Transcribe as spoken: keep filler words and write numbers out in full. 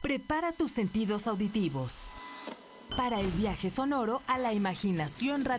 Prepara tus sentidos auditivos para el viaje sonoro a la imaginación radiofónica.